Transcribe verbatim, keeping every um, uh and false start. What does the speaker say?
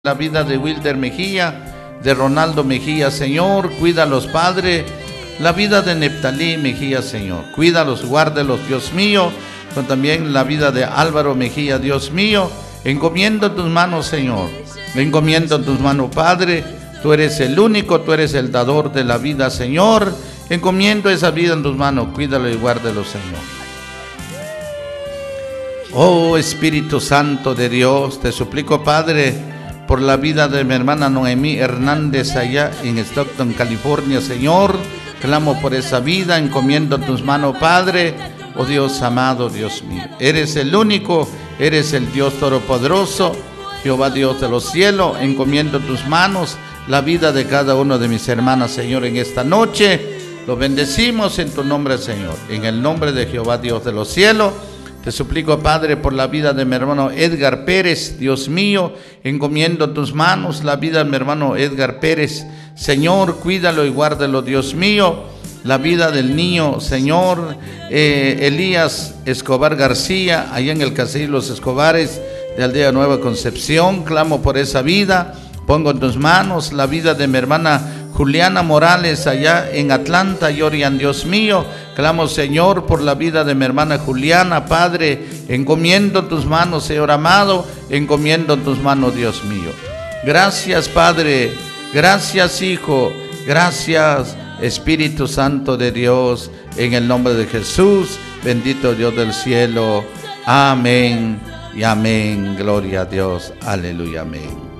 la vida de Wilder Mejía, de Ronaldo Mejía, Señor, cuídalos, Padre, la vida de Neptalí Mejía, Señor, cuídalos, guárdelos, Dios mío, pero también la vida de Álvaro Mejía, Dios mío, encomiendo en tus manos, Señor, encomiendo en tus manos, Padre, tú eres el único, tú eres el dador de la vida, Señor, encomiendo esa vida en tus manos, cuídalo y guárdelo, Señor. Oh Espíritu Santo de Dios, te suplico, Padre, por la vida de mi hermana Noemí Hernández allá en Stockton, California, Señor, clamo por esa vida, encomiendo en tus manos, Padre, oh Dios amado, Dios mío, eres el único, eres el Dios todopoderoso, Jehová Dios de los cielos, encomiendo en tus manos la vida de cada uno de mis hermanas, Señor, en esta noche, lo bendecimos en tu nombre, Señor, en el nombre de Jehová Dios de los cielos. Te suplico, Padre, por la vida de mi hermano Edgar Pérez, Dios mío, encomiendo en tus manos la vida de mi hermano Edgar Pérez, Señor, cuídalo y guárdalo, Dios mío, la vida del niño, Señor, eh, Elías Escobar García, allá en el Caserío Los Escobares de Aldea Nueva Concepción, clamo por esa vida, pongo en tus manos la vida de mi hermana Juliana Morales allá en Atlanta, Georgia, Dios mío, clamo, Señor, por la vida de mi hermana Juliana, Padre, encomiendo en tus manos, Señor amado, encomiendo en tus manos, Dios mío. Gracias, Padre, gracias, Hijo, gracias, Espíritu Santo de Dios, en el nombre de Jesús, bendito Dios del cielo, amén y amén, gloria a Dios, aleluya, amén.